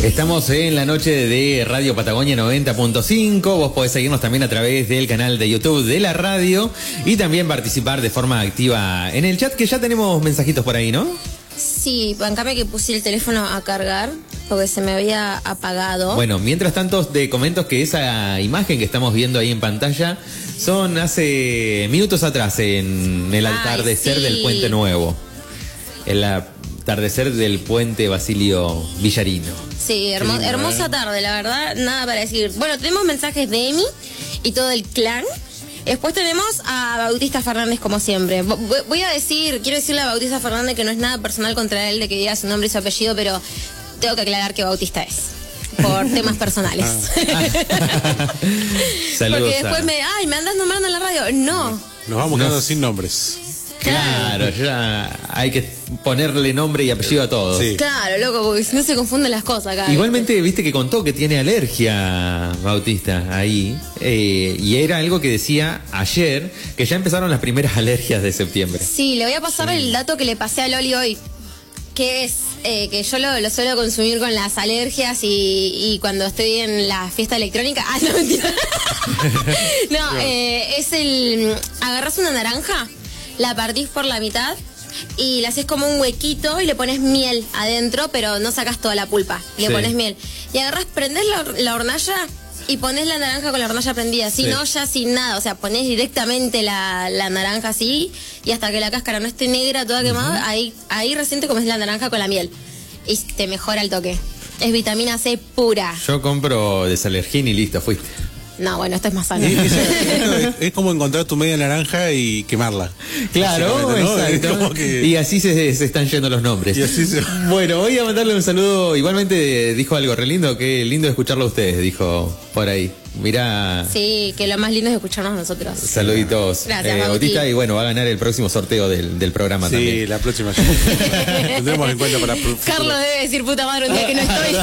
Estamos en la noche de Radio Patagonia 90.5. Vos podés seguirnos también a través del canal de YouTube de la radio y también participar de forma activa en el chat, que ya tenemos mensajitos por ahí, ¿no? Sí, bancame que puse el teléfono a cargar porque se me había apagado. Bueno, mientras tanto te comento que esa imagen que estamos viendo ahí en pantalla son hace minutos atrás en el atardecer del Puente Nuevo. El atardecer del Puente Basilio Villarino. Sí, hermosa tarde, la verdad, nada para decir. Bueno, tenemos mensajes de Emi y todo el clan. Después tenemos a Bautista Fernández, como siempre. Quiero decirle a Bautista Fernández que no es nada personal contra él de que diga su nombre y su apellido, pero tengo que aclarar que Bautista es, por temas personales. Saludos. Porque después me andas nombrando en la radio. No. Nos vamos quedando sin nombres. Claro, ya hay que ponerle nombre y apellido a todos. Sí. Claro, loco, porque si no se confunden las cosas acá. Igualmente, viste que contó que tiene alergia, Bautista, ahí. Y era algo que decía ayer, que ya empezaron las primeras alergias de septiembre. Sí, le voy a pasar el dato que le pasé a Loli hoy, que es que yo lo suelo consumir con las alergias y cuando estoy en la fiesta electrónica. Ah, no, mentira. No, es agarras una naranja, la partís por la mitad y le haces como un huequito y le pones miel adentro, pero no sacas toda la pulpa, le pones miel. Y agarras, prendés la hornalla y pones la naranja con la hornalla prendida, sin olla, sin nada, o sea, ponés directamente la naranja así y hasta que la cáscara no esté negra, toda quemada, ahí recién te comes la naranja con la miel y te mejora el toque. Es vitamina C pura. Yo compro desalergín y listo, fuiste. No, bueno, esto es más sano. Es como encontrar tu media naranja y quemarla. Claro, ¿no? Exacto. Y así se están yendo los nombres. Y así Bueno, voy a mandarle un saludo. Igualmente dijo algo re lindo, que lindo escucharlo a ustedes, dijo por ahí. Mirá. Sí, que lo más lindo es escucharnos nosotros. Saluditos. Gracias, Bautista, y bueno, va a ganar el próximo sorteo del programa también. Sí, la próxima. Tendremos en cuenta para... Carlos debe decir puta madre un día que no estoy.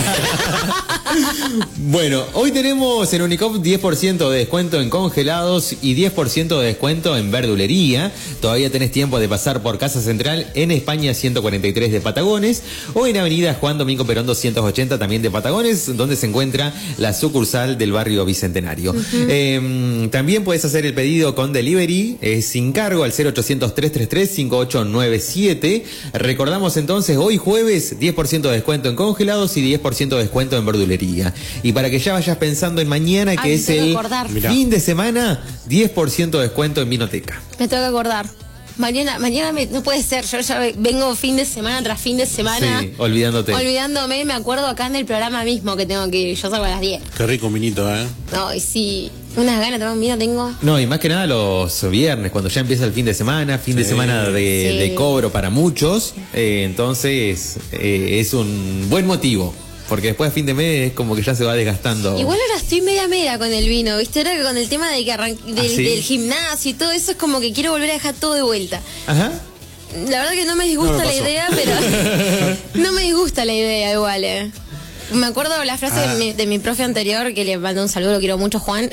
Bueno, hoy tenemos en Unicop 10% de descuento en congelados y 10% de descuento en verdulería. Todavía tenés tiempo de pasar por Casa Central en España 143 de Patagones o en Avenida Juan Domingo Perón 280 también de Patagones, donde se encuentra la sucursal del barrio Bicentenario. También puedes hacer el pedido con delivery sin cargo al 0800-333-5897. Recordamos entonces, hoy jueves 10% de descuento en congelados y 10% de descuento en verdulería. Y para que ya vayas pensando en mañana, que es el fin de semana, 10% de descuento en Vinoteca. Me tengo que acordar. Mañana no puede ser, yo ya vengo fin de semana tras fin de semana. Sí, olvidándome, me acuerdo acá en el programa mismo que tengo que ir, yo salgo a las 10. Qué rico vinito, ¿eh? No, y sí, unas ganas de tomar un vino tengo. No, y más que nada los viernes, cuando ya empieza el fin de semana de cobro para muchos, entonces es un buen motivo. Porque después a fin de mes es como que ya se va desgastando. Igual ahora estoy media con el vino, ¿viste? Ahora que con el tema de que del gimnasio y todo eso es como que quiero volver a dejar todo de vuelta. Ajá. La verdad que no me disgusta la idea, pero... no me disgusta la idea igual, Me acuerdo la frase de mi profe anterior, que le mando un saludo, lo quiero mucho, Juan,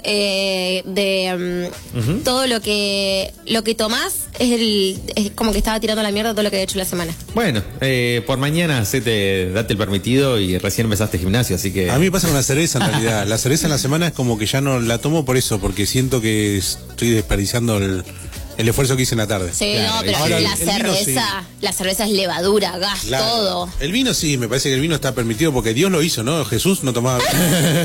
todo lo que tomás es como que estaba tirando a la mierda todo lo que he hecho la semana. Bueno, por mañana date el permitido y recién empezaste gimnasio, así que... A mí me pasa con la cerveza en realidad. La cerveza en la semana es como que ya no la tomo por eso, porque siento que estoy desperdiciando el esfuerzo que hice en la tarde. Sí, claro, no, pero ahora la cerveza es levadura, gas, todo. El vino sí, me parece que el vino está permitido porque Dios lo hizo, ¿no? Jesús no tomaba